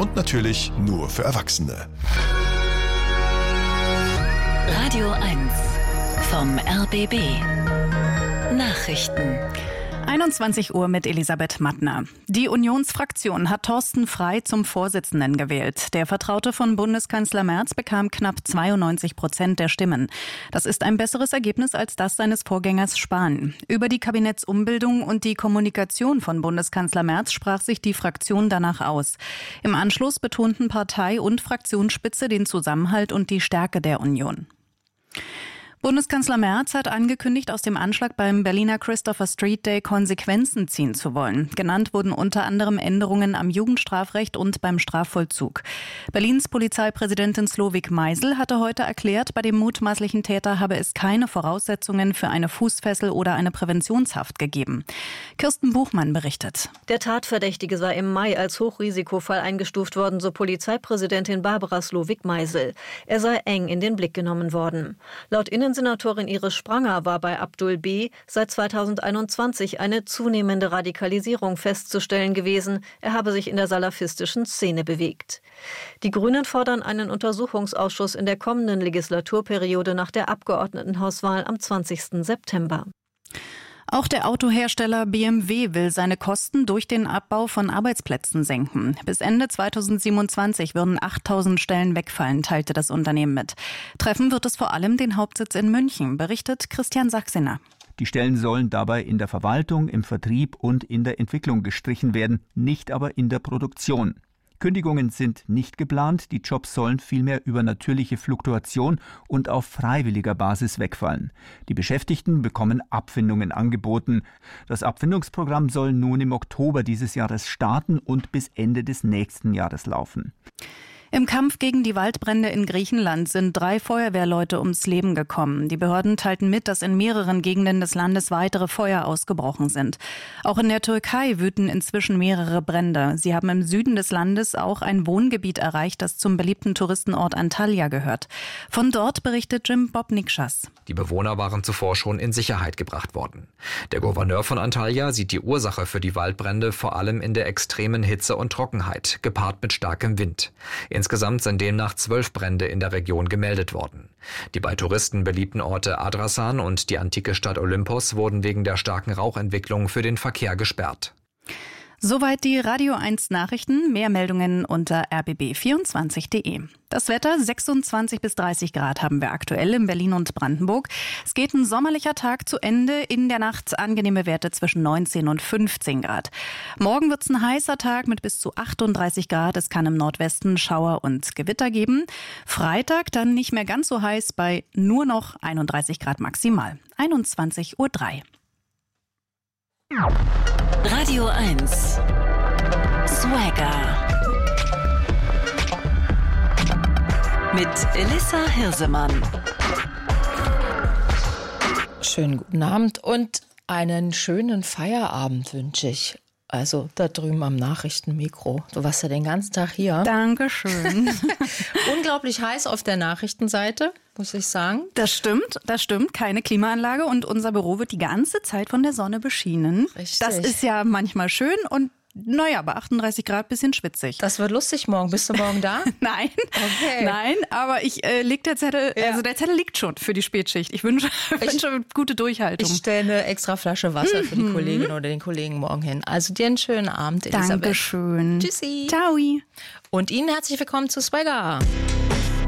und natürlich nur für Erwachsene. Radio 1 vom RBB. Nachrichten. 21 Uhr mit Elisabeth Mattner. Die Unionsfraktion hat Thorsten Frey zum Vorsitzenden gewählt. Der Vertraute von Bundeskanzler Merz bekam knapp 92% der Stimmen. Das ist ein besseres Ergebnis als das seines Vorgängers Spahn. Über die Kabinettsumbildung und die Kommunikation von Bundeskanzler Merz sprach sich die Fraktion danach aus. Im Anschluss betonten Partei- und Fraktionsspitze den Zusammenhalt und die Stärke der Union. Bundeskanzler Merz hat angekündigt, aus dem Anschlag beim Berliner Christopher Street Day Konsequenzen ziehen zu wollen. Genannt wurden unter anderem Änderungen am Jugendstrafrecht und beim Strafvollzug. Berlins Polizeipräsidentin Slowik Meisel hatte heute erklärt, bei dem mutmaßlichen Täter habe es keine Voraussetzungen für eine Fußfessel oder eine Präventionshaft gegeben. Kirsten Buchmann berichtet. Der Tatverdächtige sei im Mai als Hochrisikofall eingestuft worden, so Polizeipräsidentin Barbara Slowik Meisel. Er sei eng in den Blick genommen worden. Laut Innensenatorin Iris Spranger war bei Abdul B. seit 2021 eine zunehmende Radikalisierung festzustellen gewesen. Er habe sich in der salafistischen Szene bewegt. Die Grünen fordern einen Untersuchungsausschuss in der kommenden Legislaturperiode nach der Abgeordnetenhauswahl am 20. September. Auch der Autohersteller BMW will seine Kosten durch den Abbau von Arbeitsplätzen senken. Bis Ende 2027 würden 8.000 Stellen wegfallen, teilte das Unternehmen mit. Treffen wird es vor allem den Hauptsitz in München, berichtet Christian Sachsener. Die Stellen sollen dabei in der Verwaltung, im Vertrieb und in der Entwicklung gestrichen werden, nicht aber in der Produktion. Kündigungen sind nicht geplant, die Jobs sollen vielmehr über natürliche Fluktuation und auf freiwilliger Basis wegfallen. Die Beschäftigten bekommen Abfindungen angeboten. Das Abfindungsprogramm soll nun im Oktober dieses Jahres starten und bis Ende des nächsten Jahres laufen. Im Kampf gegen die Waldbrände in Griechenland sind 3 Feuerwehrleute ums Leben gekommen. Die Behörden teilten mit, dass in mehreren Gegenden des Landes weitere Feuer ausgebrochen sind. Auch in der Türkei wüten inzwischen mehrere Brände. Sie haben im Süden des Landes auch ein Wohngebiet erreicht, das zum beliebten Touristenort Antalya gehört. Von dort berichtet Jim Bobnikschas. Die Bewohner waren zuvor schon in Sicherheit gebracht worden. Der Gouverneur von Antalya sieht die Ursache für die Waldbrände vor allem in der extremen Hitze und Trockenheit, gepaart mit starkem Wind. Insgesamt sind demnach 12 Brände in der Region gemeldet worden. Die bei Touristen beliebten Orte Adrasan und die antike Stadt Olympos wurden wegen der starken Rauchentwicklung für den Verkehr gesperrt. Soweit die Radio 1 Nachrichten. Mehr Meldungen unter rbb24.de. Das Wetter, 26 bis 30 Grad haben wir aktuell in Berlin und Brandenburg. Es geht ein sommerlicher Tag zu Ende. In der Nacht angenehme Werte zwischen 19 und 15 Grad. Morgen wird es ein heißer Tag mit bis zu 38 Grad. Es kann im Nordwesten Schauer und Gewitter geben. Freitag dann nicht mehr ganz so heiß bei nur noch 31 Grad maximal. 21:03 Uhr. Radio 1 Swagger mit Elissa Hirsemann. Schönen guten Abend und einen schönen Feierabend wünsche ich. Also da drüben am Nachrichtenmikro. Du warst ja den ganzen Tag hier. Dankeschön. Unglaublich heiß auf der Nachrichtenseite, muss ich sagen. Das stimmt. Keine Klimaanlage und unser Büro wird die ganze Zeit von der Sonne beschienen. Richtig. Das ist ja manchmal schön und naja, bei 38 Grad bisschen schwitzig. Das wird lustig morgen. Bist du morgen da? Nein, Okay. Nein, aber ich der Zettel liegt schon für die Spätschicht. Ich wünsche gute Durchhaltung. Ich stelle eine extra Flasche Wasser für die Kollegin oder den Kollegen morgen hin. Also dir einen schönen Abend, Elisabeth. Dankeschön. Tschüssi. Ciao. Und Ihnen herzlich willkommen zu Swagger.